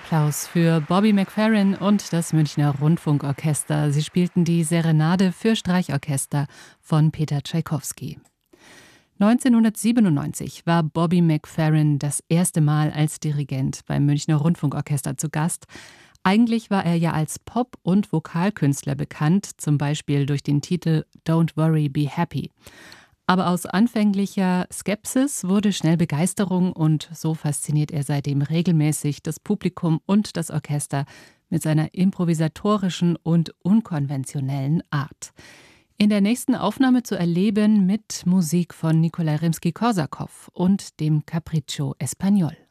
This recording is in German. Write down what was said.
Applaus für Bobby McFerrin und das Münchner Rundfunkorchester. Sie spielten die Serenade für Streichorchester von Peter Tschaikowski. 1997 war Bobby McFerrin das erste Mal als Dirigent beim Münchner Rundfunkorchester zu Gast. Eigentlich war er ja als Pop- und Vokalkünstler bekannt, zum Beispiel durch den Titel Don't Worry, Be Happy. Aber aus anfänglicher Skepsis wurde schnell Begeisterung und so fasziniert er seitdem regelmäßig das Publikum und das Orchester mit seiner improvisatorischen und unkonventionellen Art. In der nächsten Aufnahme zu erleben mit Musik von Nikolai Rimski-Korsakow und dem Capriccio Espagnol.